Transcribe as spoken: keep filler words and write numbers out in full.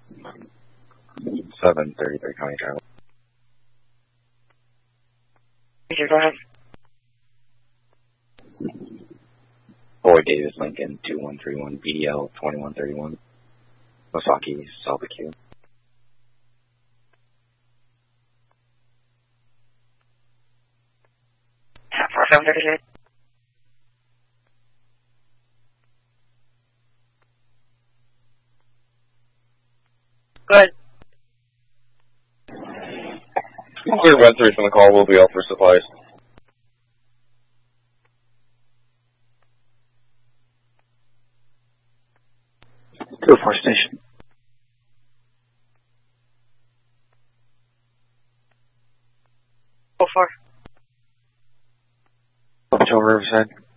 seven thirty-three County Drive. Okay, go ahead. Boyd Davis Lincoln two one three one B D L twenty-one thirty-one. Osaki, Salvacue. four seven thirty-eight. Go ahead. Clear one three from the call. We'll be out for supplies. two oh four station. oh four. Hotel Riverside.